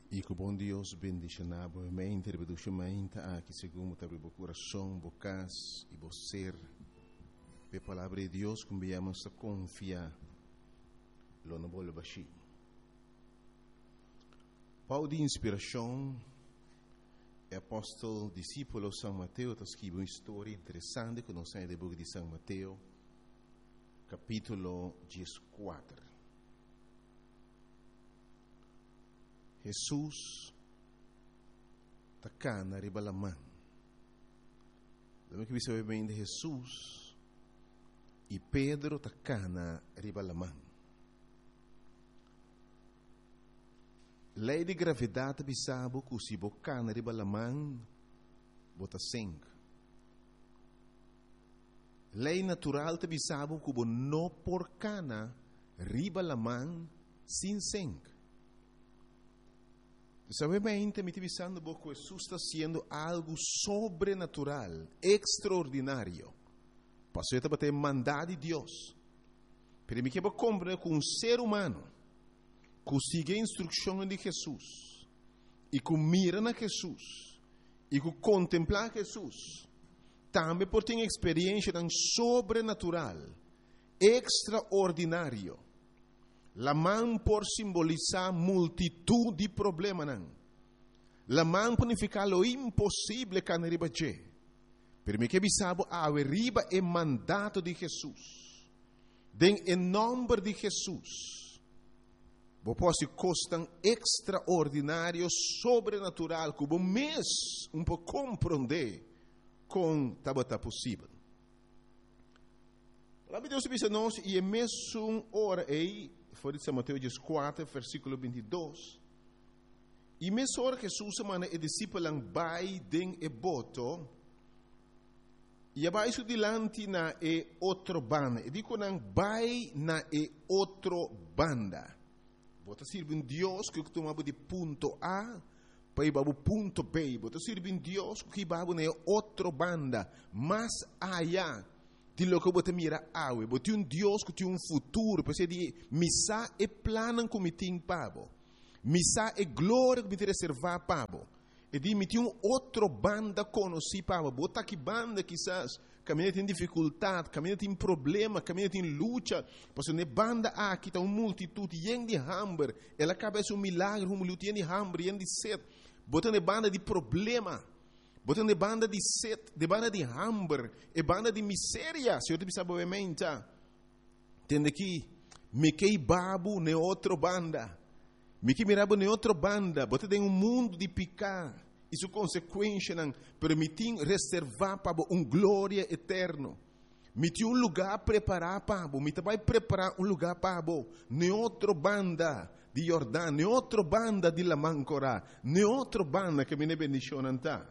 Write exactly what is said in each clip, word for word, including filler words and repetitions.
E que o bom Deus bendicionar a mente, reproduzindo aqui segundo o coração, bocas e você. A palavra de Deus que viemos a confiar, lo não vou baixar. Pau de inspiração, é apóstolo, discípulo São Mateus, está escrevendo uma história interessante que nós temos do livro de São Mateus, capítulo quatorze. Jesus está cá na ribalamã. Lembra que você sabe bem de Jesus e Pedro está cá na ribalamã. Lei de gravidade bisabo que se boca na ribalamã bota sangue. Lei natural te bisabo que não por cana ribalamã sem sangue. Sabe bem, me pensando que Jesus está sendo algo sobrenatural, extraordinário. Passou a bater mandado de Deus. Para mim que eu compreender que um ser humano que siga a instrução de Jesus e que mira na Jesus e que contempla Jesus, também pode ter uma experiência tão sobrenatural, extraordinário. La mão por simbolizar multitud de problemas. La mão por significar lo impossível que não riba je. Per me que bisabo a riba é mandato de Jesus. Den em nome de Jesus. Bo posso costam extraordinário, sobrenatural, que bo mês um pouco compreender com tabata possível. La Deus diz nós e é mesmo hora aí. Foi de São Mateus quatro, versículo vinte e dois. E mesmo hora que Jesus manda e discípulos vai den e boto, e abaixo dilante na e outro banda. E digo não vai na e outro banda. Bota sirve um Deus que tomava de ponto A para ir para o ponto B. Bota sirve um Deus que vai na outro banda, mais allá. De lo que você mira awe, você um Deus que tem um futuro, porque de missa é plano que me tem pabo, missa é glória que me tem reservar pabo, e de me tem um outro banda conheci pabo, bota que banda quizás caminha tem dificuldade, caminha tem problema, caminha tem luta, porque ne banda aqui está uma multitude yen de hambre, ela acaba um milagre, um multidão yen de hambre, yen de sede, bota ne banda de problema. Botando de banda de sede, de banda de hambre, e banda de miséria. Se eu te pensar obviamente, entende que me que babu ne outra banda, me que mirabo ne outra banda, botando em um mundo de picar, isso consequência não permitir reservar para um glória eterno. Me tem um lugar preparar para, me vai preparar um lugar para, ne outra banda de Jordão, ne outra banda de Lamancora, ne outra banda que me ne bendicionam tá.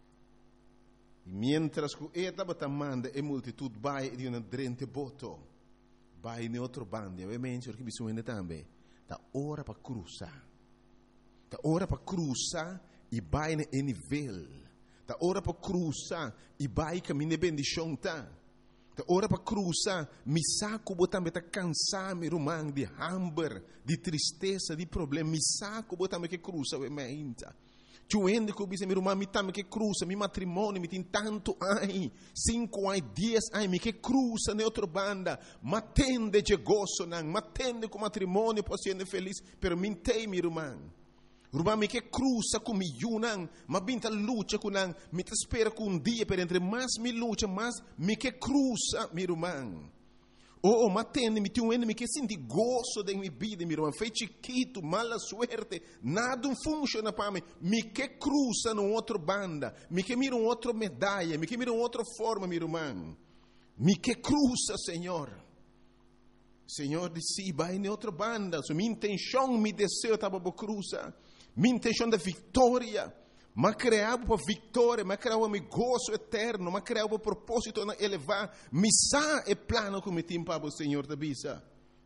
Mientras que esta batamanda e multitud vai di una drente boto, vai in altro bando, ovviamente perché bisogna também, da ora para cruzar, da ora para cruzar e vai em nível, da ora para cruzar e vai caminhar bendição tá, da ora para cruzar, mi saco botambe tá cansar mi rumang de hambre, de tristeza, de problema, mi saco botambe que cruza ovviamente. Chuende que eu mi irmã me tame que cruza, mi matrimônio, me tem tanto ai, cinco ai, dez ai, me que cruza na outra banda, matende de gozo não, matende com matrimônio, posso ser feliz, pero me tem mi irmã. Irmã me que cruza com mi não, mas binta luta com não, me te espera com um dia, per entre mais me luta, mais me que cruza mi irmã. Oh, oh, matende, me tem um me que senti gozo de minha vida, meu irmão. Foi chiquito, mala suerte, nada funciona para mim. Me que cruza numa outra banda, me que mira uma outra medalha, me que mira uma outra forma, meu irmão. Me que cruza, Senhor. Senhor disse, vai em outra banda. So, minha intenção, meu desejo estava para cruzar. Minha intenção de vitória. Mas criava para vitória, mas criava para gozo eterno, mas criava para propósito de elevar. Missa é plano que me tem para o Senhor da bisa.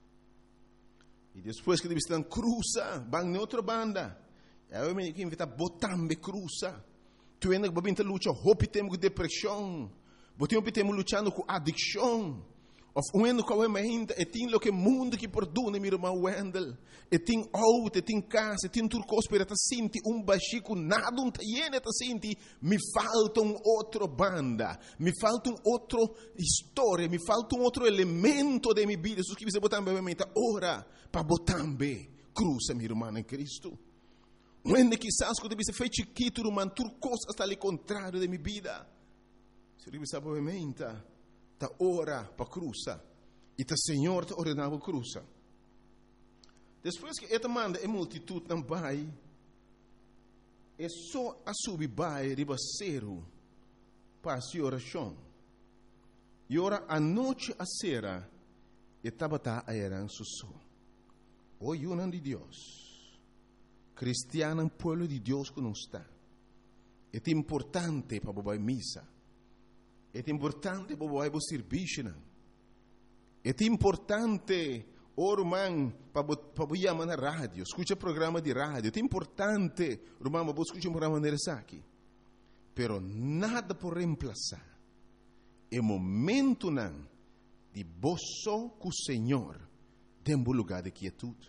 E depois que eles estão cruza, vão em outra banda. Eu me invito a botar me cruza. Tu ainda vai vir lutar, hope temos com depressão, Botemos lutando com adicção. Of uendo com ainda, e tem lo que mundo que perdona, meu irmão Wendel. E tem auto, e tem casa, e tem turcos para ta sinti um baxico, nada um taiene ta sinti. Me falta um outro banda, me falta um outro história, me falta um outro elemento de minha vida. Isso que você botar em mente, ora, para botar em cruza, meu irmão em Cristo. Uende quizás quando você fez chiquito, irmão, turcos está ali contrário de minha vida. Se você sabe em mente, ta ora para cruza e ta Senhor ta ordenava cruza. Depois que esta manda a multitud não vai, é só a subir vai ribaceiro para a oração. E ora a noite a sera e tabata a eran susso. O yunan de Deus, cristiano pueblo de Deus que não está. É importante para bobar missa. É importante para bobar serviço. É importante, oh, irmão, para bobar na rádio. Escuta programa de rádio. É importante, irmão, para escutar um programa de aqui. Pero nada por reemplazar. É momento não de boço com o Senhor tem um lugar de quietude.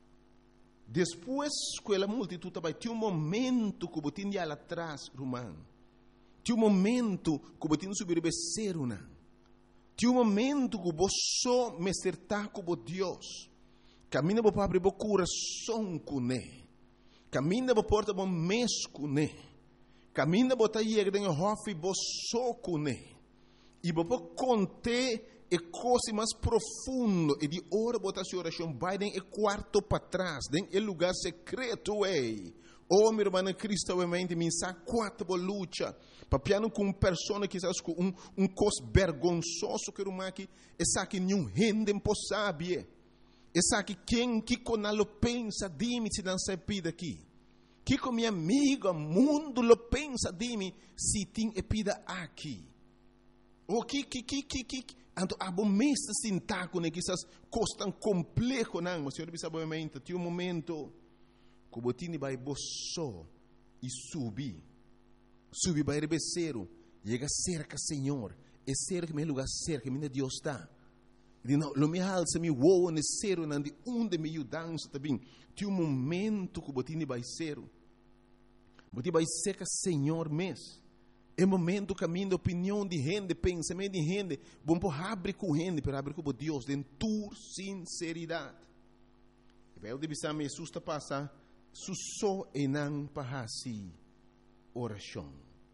Depois que a multitud vai ter um momento que você tinha lá atrás, irmão. Tinha um momento que você tinha subir o becerro, não. Tinha um momento que você me acertar com Deus. Camina para abrir o coração com ele. Camina para porta o mês com ele. Camina para ir dentro do hofe você com ele. E para conter e coisa mais profundo e de hora botar sua oração vai dentro e quarto para trás, dentro o lugar secreto ei. Oh, meu irmão Cristo, obviamente, me sabe quatro luta. Papiano com uma pessoa que sabe um um cos vergonzoso que uma aqui, essa que nenhum rende impossível. Essa que quem que com lo pensa de mim se não se pida aqui. Que com minha amiga mundo lo pensa de mim se tem e pida aqui. O que que que que que Anto abo mesta sintaco ne quizás costan complejo não, mas senhor bisa obviamente tinha um momento que botini vai bosso e subi. Subi vai rebeceiro, chega cerca Senhor, é cerca meu lugar cerca, minha Deus está. E não, lo me alça me woa ne cero não de onde me ajudança também. Tinha um momento que botini vai cero. Botini vai cerca Senhor mês. É momento caminho de opinião de gente, pensamento de gente. Bom por abrir com gente, para abrir com Deus, de tua sinceridade. E vai o divisar me susta passa, susso e não para si oração.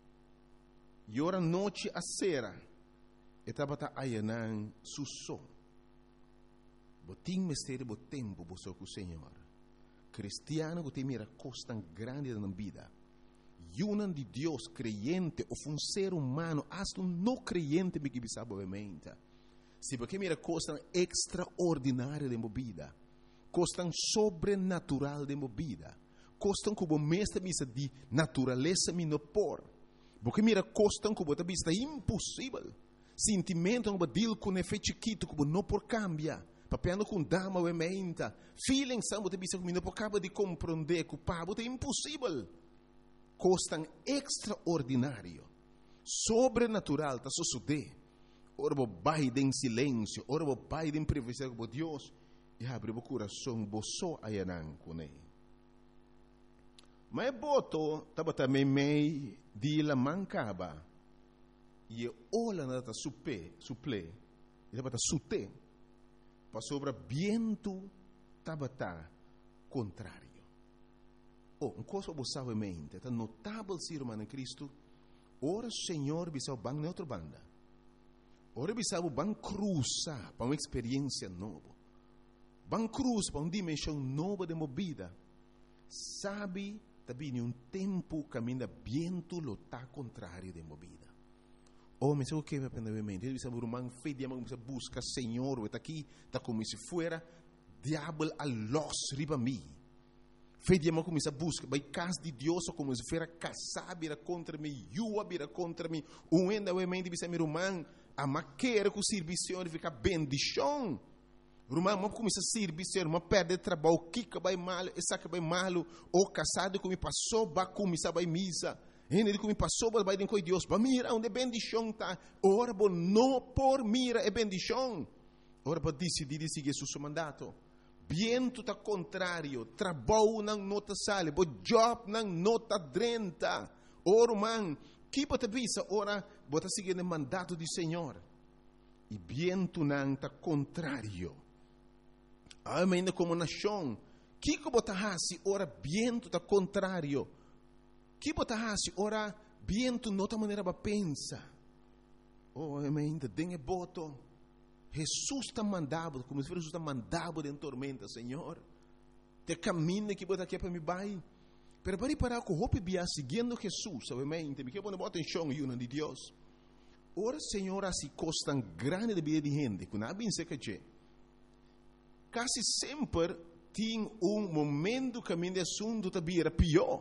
E ora noite a sera, e tabata ayanan susso. Botim mistério bo tempo bo so com o Senhor. Cristiano que tem mira costa grande na vida. Yunan de Deus creyente ou um ser humano, hasta um não creyente me que sabe obviamente. Se porque mira coisas extraordinárias de movida, coisas sobrenatural de movida, coisas como mestre misa de natureza me no por, porque mira coisas como a vista impossível, sentimento como deal com efeito chiquito como não por cambia, papiando com dama obviamente, feeling samba de vista como não por cabo de compreender que o pabo é impossível. Costan extraordinário, sobrenatural, está suceder. Ora vou vai em silêncio, ora vou vai em privacidade com Deus e abre o coração, boço ayanan com ele. Mas boto, estava também meio de la mancaba e olha nada supe, suple, e estava sute, para sobre viento, estava contrário. Oh, uma coisa que você sabe em mente, é notável ser humano em Cristo. Ora, Senhor, você vai em outra banda. Ora, você vai cruzar para uma experiência nova. Vai cruzar para uma dimensão nova de movida. Sabe, também, um tempo caminha viento lo está contrário de movida. Oh, mas o que me aprende em mente? Ele sabe, irmão, fé de amor, você busca Senhor, está aqui, está como se fuera diabo a los riba mim. Fé de amor começa a buscar, vai casa de Deus como se fosse casar, vira contra mim, yua vira contra mim, um enda o mente bisa meu irmão, a maquera com serviço de ficar bendição. Irmão, mas começa a serviço, irmão, perde trabalho, kika vai mal, essa que vai mal, ou casado como passou, vai começar vai misa, ele como passou, vai dentro de Deus, vai mira onde bendição tá, ora bom, não por mira é bendição. ora para decidir seguir seu mandato. Viento tá contrário, trabalho não nota sale, bo job não nota drenta. Ora, man, que bota visa, ora, bota seguir o mandato do Senhor. E viento não tá contrário. Ainda como nação, que que bota hasi, ora, viento tá contrário. Que bota hasi, ora, viento nota maneira para pensa. Oh, ainda tem boto. Jesus está mandado, como se Jesus está mandado em tormenta, Senhor. Te caminho que bota aqui para me vai. Pero para parar com o bia seguindo Jesus, obviamente, me quer poner atenção e uma de Deus. Ora, Senhor, assim costa grande de vida de gente, que não bem sei que quase sempre tem um momento que a minha assunto está vira pior.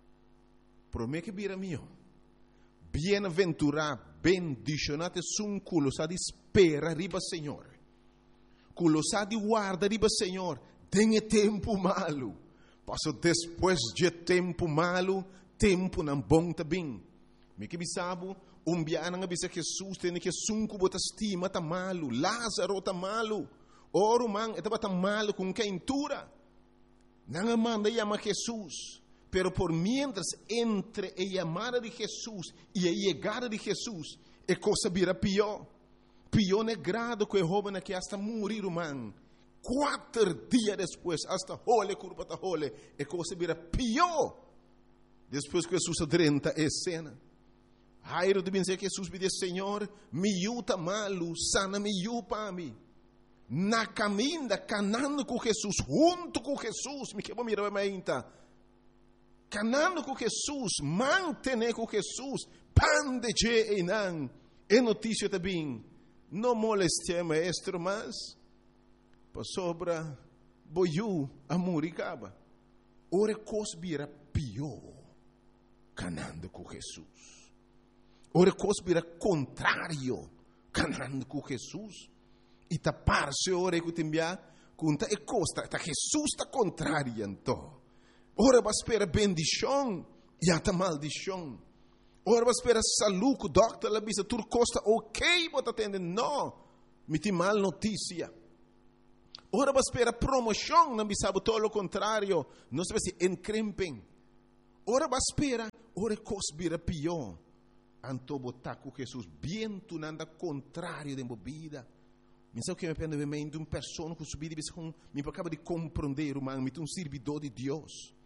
Promete que vira melhor. Bem-aventurado, bendicionado é um culo, sabe, espera, riba, Senhor. Culo, sabe, guarda, riba, Senhor. Tem tempo malo. Passou depois de tempo malo, tempo não bom também. Me que sabe, um dia não avisa Jesus, tem que sunco bota estima, tá malo. Lázaro tá malo. Oro, man, estava tá malo com quentura. Não manda chamar Jesus. Pero por mientras entre a llamada de Jesus e a chegada de Jesus, a coisa vira pior. Pior é grado que o jovem que hasta morir, man. Quatro dias depois, hasta role, curva da role, a coisa vira pior. Depois que Jesus adrenta a cena. Jairo deve dizer que Jesus me diz, Senhor, me yuta malo, sana me yu para mim. Na caminha, canando com Jesus, junto com Jesus, me quebra mirar a minha. Canando com Jesus, mantener com Jesus, pan de je e não, é notícia também, não moleste maestro, mas, para sobra, boiu, amor e caba. Ora, coisa vira pior, canando com Jesus. Ora, coisa vira contrário, canando com Jesus. E tapar-se, ora, que te enviar, conta e costa, tá Jesus está contrário, então. Ora vai esperar bendição e até maldição. Ora vai esperar saúde, o doctor, a bisa, tudo costa ok, bota atendendo, não, me tem mal notícia. Ora vai esperar promoção, não me sabe todo o contrário, não sabe se encrempem. Ora vai esperar, ora coisa vira pior. Anto botar com Jesus, viento nada contrário de vida. Me sabe que me pende de uma pessoa que subir e me acaba de compreender, humano, me tem um servidor de Deus.